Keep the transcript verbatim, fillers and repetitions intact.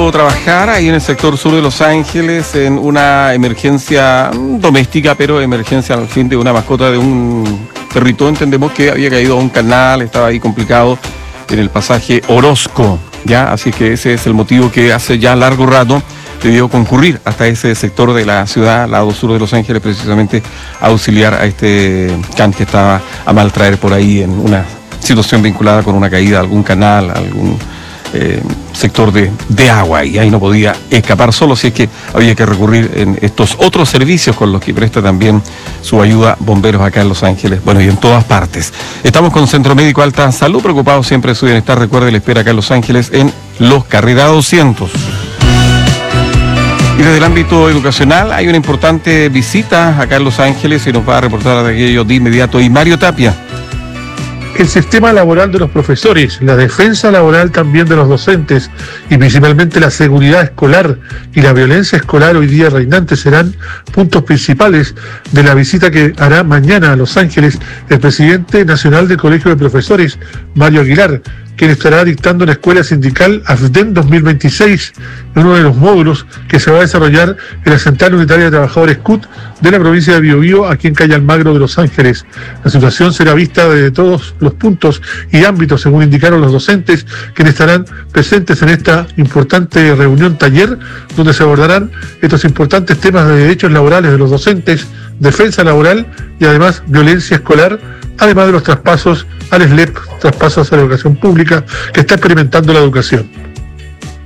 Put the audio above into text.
ido a trabajar ahí en el sector sur de Los Ángeles en una emergencia doméstica, pero emergencia al fin de una mascota de un perrito. Entendemos que había caído a un canal, estaba ahí complicado en el pasaje Orozco, ¿ya? Así que ese es el motivo que hace ya largo rato debió concurrir hasta ese sector de la ciudad, lado sur de Los Ángeles, precisamente a auxiliar a este can que estaba a mal traer por ahí en una situación vinculada con una caída, algún canal, algún eh, sector de, de agua, y ahí no podía escapar solo, si es que había que recurrir en estos otros servicios con los que presta también su ayuda bomberos acá en Los Ángeles, bueno, y en todas partes. Estamos con Centro Médico Alta Salud, preocupados siempre de su bienestar. Recuerde, le espera acá en Los Ángeles en Los Carrera doscientos. Y desde el ámbito educacional hay una importante visita acá en Los Ángeles y nos va a reportar de aquello de inmediato y Mario Tapia. El sistema laboral de los profesores, la defensa laboral también de los docentes y principalmente la seguridad escolar y la violencia escolar hoy día reinante serán puntos principales de la visita que hará mañana a Los Ángeles el presidente nacional del Colegio de Profesores, Mario Aguilar, quien estará dictando la escuela sindical AFDEN dos mil veintiséis, en uno de los módulos que se va a desarrollar en la Central Unitaria de Trabajadores C U T de la provincia de Biobío, aquí en Calle Almagro de Los Ángeles. La situación será vista desde todos los puntos y ámbitos, según indicaron los docentes, quienes estarán presentes en esta importante reunión taller, donde se abordarán estos importantes temas de derechos laborales de los docentes, defensa laboral y además violencia escolar, además de los traspasos al S L E P, traspasos a la educación pública que está experimentando la educación.